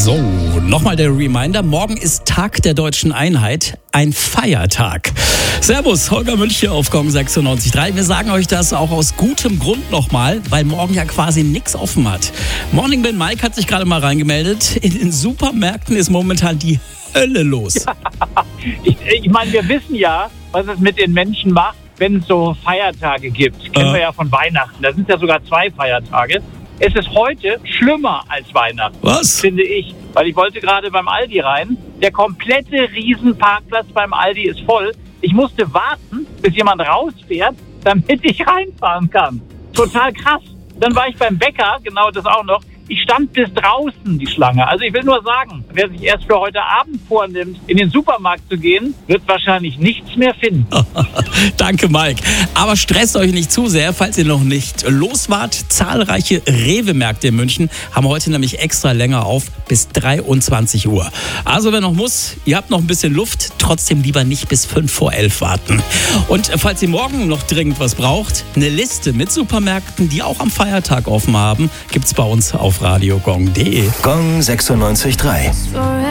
So, nochmal der Reminder. Morgen ist Tag der Deutschen Einheit, ein Feiertag. Servus, Holger Münch hier auf Gong 96.3. Wir sagen euch das auch aus gutem Grund nochmal, weil morgen ja quasi nichts offen hat. Morning Ben Mike hat sich gerade mal reingemeldet. In den Supermärkten ist momentan die Hölle los. Ja, ich meine, wir wissen ja, was es mit den Menschen macht, wenn es so Feiertage gibt. Kennen wir ja von Weihnachten. Da sind ja sogar 2 Feiertage. Es ist heute schlimmer als Weihnachten. Was? Finde ich. Weil ich wollte gerade beim Aldi rein. Der komplette Riesenparkplatz beim Aldi ist voll. Ich musste warten, bis jemand rausfährt, damit ich reinfahren kann. Total krass. Dann war ich beim Bäcker, genau das auch noch. Ich stand bis draußen, die Schlange. Also ich will nur sagen, wer sich erst für heute Abend vornimmt, in den Supermarkt zu gehen, wird wahrscheinlich nichts mehr finden. Danke, Mike. Aber stresst euch nicht zu sehr, falls ihr noch nicht los wart. Zahlreiche Rewe-Märkte in München haben heute nämlich extra länger auf, bis 23 Uhr. Also wer noch muss, ihr habt noch ein bisschen Luft, trotzdem lieber nicht bis 5 vor 11 warten. Und falls ihr morgen noch dringend was braucht, eine Liste mit Supermärkten, die auch am Feiertag offen haben, gibt's bei uns auf radiogong.de. Gong 96.3.